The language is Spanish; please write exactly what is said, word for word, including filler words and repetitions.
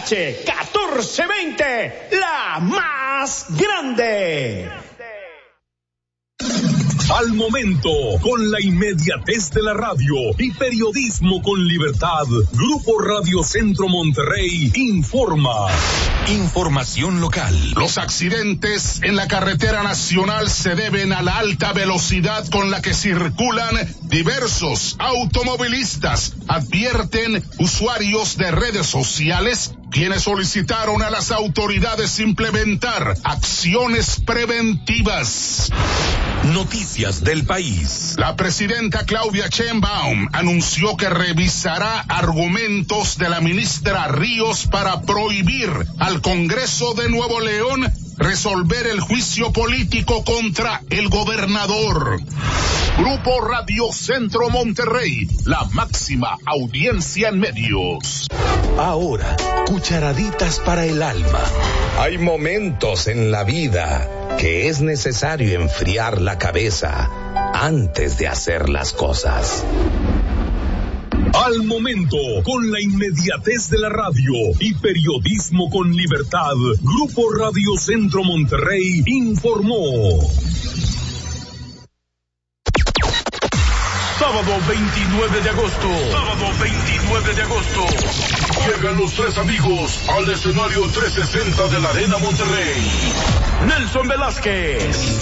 H catorce veinte, la más grande. Al momento, con la inmediatez de la radio y periodismo con libertad, Grupo Radio Centro Monterrey informa. Información local. Los accidentes en la carretera nacional se deben a la alta velocidad con la que circulan diversos automovilistas, advierten usuarios de redes sociales, quienes solicitaron a las autoridades implementar acciones preventivas. Noticias del país. La presidenta Claudia Sheinbaum anunció que revisará argumentos de la ministra Ríos para prohibir al Congreso de Nuevo León resolver el juicio político contra el gobernador. Grupo Radio Centro Monterrey, la máxima audiencia en medios. Ahora, cucharaditas para el alma. Hay momentos en la vida que es necesario enfriar la cabeza antes de hacer las cosas. Al momento, con la inmediatez de la radio y periodismo con libertad, Grupo Radio Centro Monterrey informó. Sábado veintinueve de agosto. Sábado veintinueve de agosto. Llegan los tres amigos al escenario trescientos sesenta de la Arena Monterrey. Nelson Velázquez,